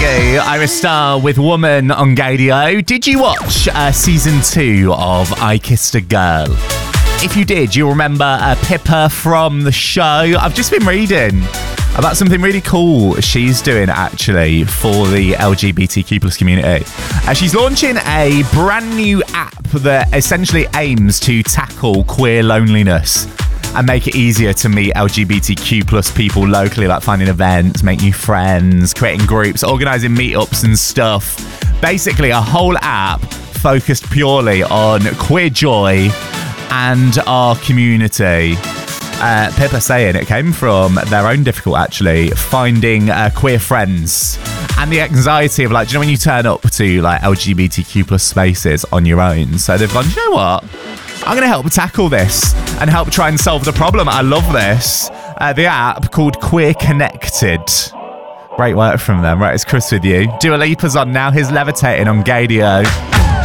Gallagher, Iris Star with Woman on Gadio. Did you watch season 2 of I Kissed a Girl? If you did, you'll remember Pippa from the show. I've just been reading about something really cool she's doing actually for the LGBTQ plus community. She's launching a brand new app that essentially aims to tackle queer loneliness and make it easier to meet LGBTQ plus people locally, like finding events, making new friends, creating groups, organising meetups and stuff. Basically, a whole app focused purely on queer joy and our community. Pippa saying it came from their own difficult, actually, finding queer friends and the anxiety of, like, do you know when you turn up to, like, LGBTQ plus spaces on your own? So they've gone, do you know what? I'm going to help tackle this and help try and solve the problem. I love this. The app called Queer Connected. Great work from them. Right, it's Chris with you. Dua Lipa's on now. Here's Levitating on Gadio.